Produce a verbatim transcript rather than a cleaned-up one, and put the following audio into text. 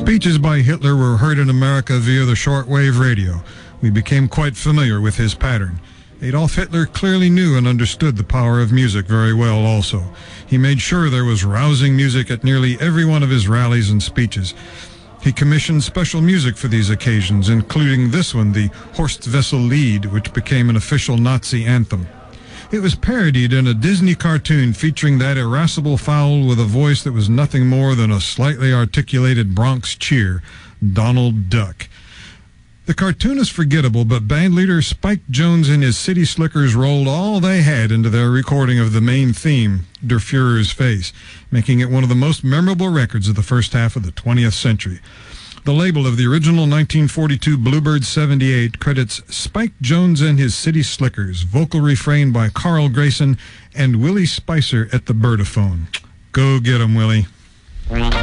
Speeches by Hitler were heard in America via the shortwave radio. We became quite familiar with his pattern. Adolf Hitler clearly knew and understood the power of music very well also. He made sure there was rousing music at nearly every one of his rallies and speeches. He commissioned special music for these occasions, including this one, the Horst-Wessel Lied, which became an official Nazi anthem. It was parodied in a Disney cartoon featuring that irascible fowl with a voice that was nothing more than a slightly articulated Bronx cheer, Donald Duck. The cartoon is forgettable, but bandleader Spike Jones and his City Slickers rolled all they had into their recording of the main theme, Der Fuhrer's Face, making it one of the most memorable records of the first half of the twentieth century. The label of the original nineteen forty-two Bluebird seventy-eight credits Spike Jones and his City Slickers, vocal refrain by Carl Grayson and Willie Spicer at the birdophone. Go get 'em, Willie.